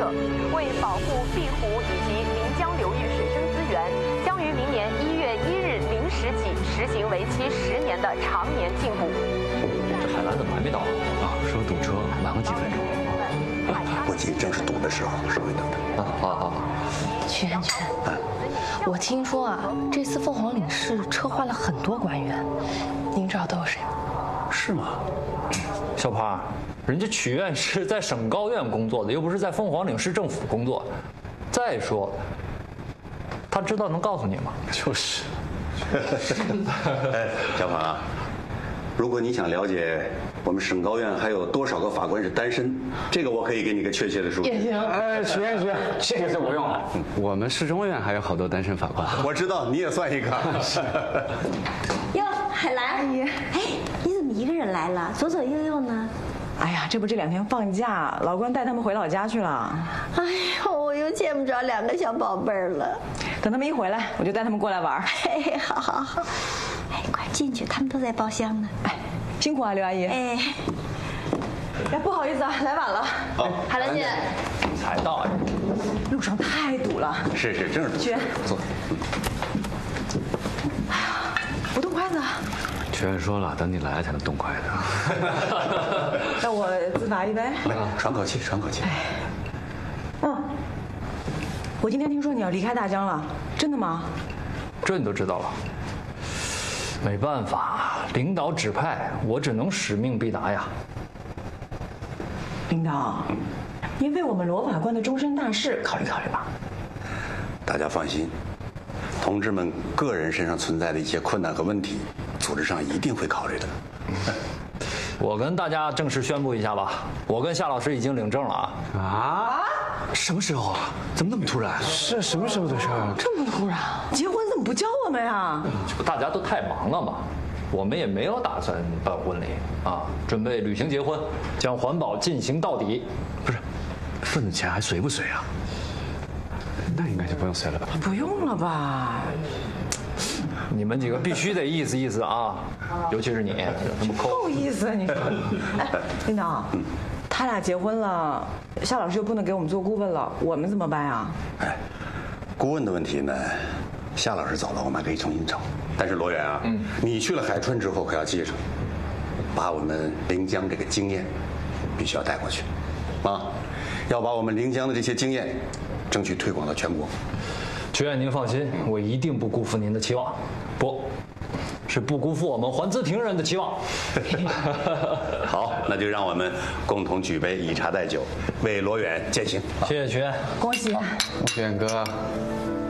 为保护碧湖以及临江流域水生资源，将于明年1月1日0时起实行为期10年的常年禁捕。 这海兰怎么还没到啊？ 说堵车，晚个几分钟。 不急，正是堵的时候，稍微等等。 好。 圈，我听说啊，这次凤凰岭市撤换了很多官员，您知道都有谁吗？ 是吗？ 小胖，人家曲院是在省高院工作的，又不是在凤凰岭市政府工作。再说，他知道能告诉你吗？ 就是。 哎，小胖啊，如果你想了解我们省高院还有多少个法官是单身，这个我可以给你个确切的数据。 也行。 许愿，这个就不用了。我们市中院还有好多单身法官。 我知道，你也算一个。 哟，海兰阿姨，哎，你怎么一个人来了？左左右右呢？ 哎呀，这不这2天放假，老关带他们回老家去了。 哎呦，我又见不着2个小宝贝儿了。 等他们一回来，我就带他们过来玩。 哎，好。哎，快进去，他们都在包厢呢。 哎，辛苦啊，刘阿姨。 哎， 不好意思啊，来晚了。 海兰姐， 才到呀， 路上太堵了。 是，正是。 雪， 坐。 哎呀，不动筷子。 曲院说了，等你来才能动筷子。 让我自罚一杯。 来，喘口气。 我今天听说你要离开大江了，真的吗？ 这你都知道了。没办法，领导指派，我只能使命必达呀。 领导，您为我们罗法官的终身大事考虑考虑吧。 大家放心，同志们个人身上存在的一些困难和问题，组织上一定会考虑的。 我跟大家正式宣布一下吧，我跟夏老师已经领证了啊！ 啊？什么时候啊？怎么那么突然？是什么时候的事儿？ 这么突然？结婚怎么不叫我们呀？ 这不大家都太忙了嘛，我们也没有打算办婚礼啊，准备履行结婚，将环保进行到底。 不是，份子钱还随不随啊？那应该就不用随了吧？ 不用了吧？ 你们几个必须得意思意思啊，尤其是你，那么抠。 够意思，你说。哎，领导，他俩结婚了，夏老师又不能给我们做顾问了，我们怎么办呀？ 哎，顾问的问题呢，夏老师走了，我们还可以重新找。但是罗源啊，你去了海川之后，可要记着，把我们临江这个经验必须要带过去，啊，要把我们临江的这些经验争取推广到全国。 曲院您放心，我一定不辜负您的期望，是不辜负我们环资庭人的期望。 好，那就让我们共同举杯，以茶代酒，为罗远践行。 谢谢曲院， 恭喜！ 曲院哥。